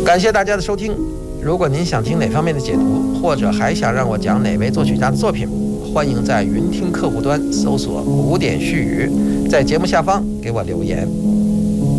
感谢大家的收听。如果您想听哪方面的解读，或者还想让我讲哪位作曲家的作品，欢迎在云听客户端搜索古典絮语，在节目下方给我留言。